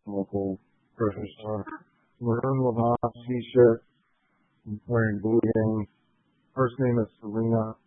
local grocery store. Maroon Levant t-shirt. I'm wearing blue jeans. First name is Serena.